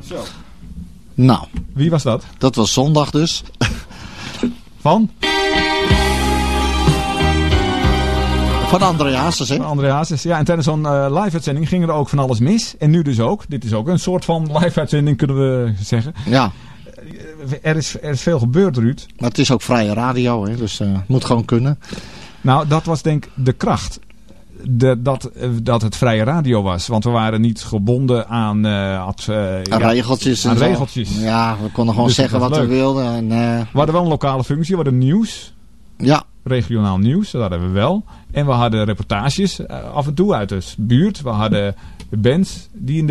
Zo. Nou. Wie was dat? Dat was zondag dus. Van? Van André Hazes, hè? André Hazes. Ja, en tijdens zo'n live-uitzending ging er ook van alles mis. En nu dus ook. Dit is ook een soort van live-uitzending, kunnen we zeggen. Ja. Er is veel gebeurd, Ruud. Maar het is ook vrije radio, hè? Dus het moet gewoon kunnen. Nou, dat was denk ik de kracht. Dat het vrije radio was. Want we waren niet gebonden aan regeltjes. Aan regeltjes. Ja, we konden gewoon dus zeggen wat we wilden. En, we hadden wel een lokale functie. We hadden nieuws. Ja. Regionaal nieuws, dat hadden we wel. En we hadden reportages af en toe uit de buurt. We hadden bands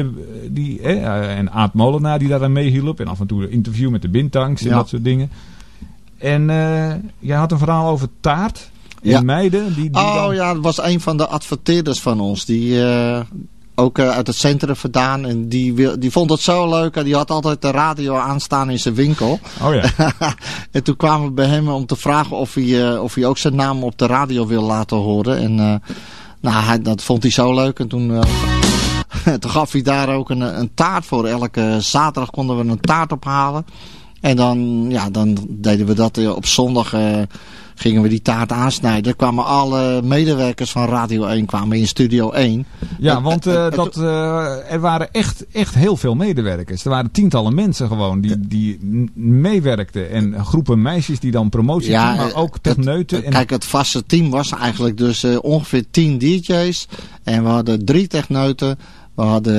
en Aad Molenaar die daar aan meehielp. En af en toe een interview met de Bintangs en dat soort dingen. En jij had een verhaal over taart in Meiden. Ja, dat was een van de adverteerders van ons. Die ook uit het centrum vandaan. En die vond het zo leuk. En die had altijd de radio aanstaan in zijn winkel. Oh ja. En toen kwamen we bij hem om te vragen of hij ook zijn naam op de radio wil laten horen. En dat vond hij zo leuk. En toen gaf hij daar ook een taart voor. Elke zaterdag konden we een taart ophalen. En dan deden we dat op zondag. Gingen we die taart aansnijden. Er kwamen alle medewerkers van Radio 1 kwamen in Studio 1. Ja, want er waren echt heel veel medewerkers. Er waren tientallen mensen gewoon die meewerkten. En groepen meisjes die dan promotie doen, maar ook techneuten. Kijk, het vaste team was eigenlijk dus ongeveer 10 DJ's. En we hadden 3 techneuten. We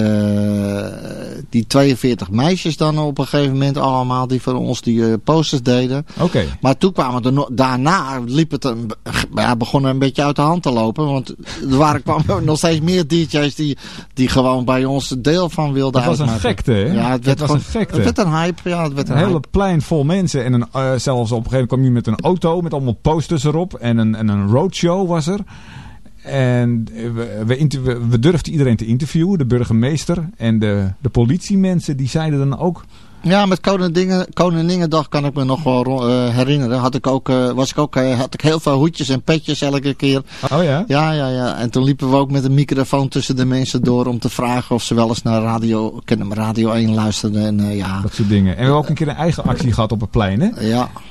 hadden die 42 meisjes dan op een gegeven moment allemaal die voor ons die posters deden. Okay. Maar toen daarna liep het begon een beetje uit de hand te lopen. Want kwamen nog steeds meer DJ's die gewoon bij ons deel van wilden uitmaken. Het was een gekte, hè? Ja, het werd een hype. Ja, het werd een hele plein vol mensen. En zelfs op een gegeven moment kwam je met een auto met allemaal posters erop. En een roadshow was er. En we durfden iedereen te interviewen. De burgemeester en de politiemensen, die zeiden dan ook... Ja, met Koninginnedag kan ik me nog wel herinneren. Had ik heel veel hoedjes en petjes elke keer. Oh ja? Ja. En toen liepen we ook met een microfoon tussen de mensen door om te vragen of ze wel eens naar Radio 1 luisterden. En, dat soort dingen. En we hebben ook een keer een eigen actie gehad op het plein, hè? Ja.